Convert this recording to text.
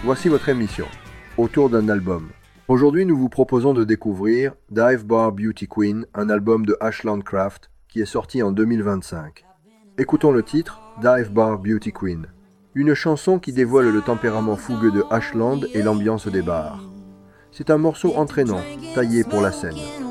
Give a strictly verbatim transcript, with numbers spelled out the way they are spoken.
voici votre émission, autour d'un album. Aujourd'hui, nous vous proposons de découvrir Dive Bar Beauty Queen, un album de Ashland Craft qui est sorti en deux mille vingt-cinq. Écoutons le titre, Dive Bar Beauty Queen, une chanson qui dévoile le tempérament fougueux de Ashland et l'ambiance des bars. C'est un morceau entraînant, taillé pour la scène.